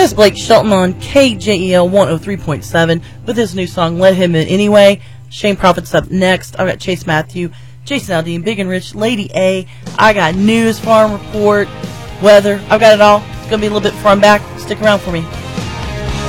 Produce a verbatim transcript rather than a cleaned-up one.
is Blake Shelton on K J E L one oh three point seven with his new song, Let Him In Anyway. Shane Prophet's up next. I've got Chase Matthew, Jason Aldean, Big and Rich, Lady A. I got news, farm report, weather. I've got it all. It's going to be a little bit before I'm back. Stick around for me.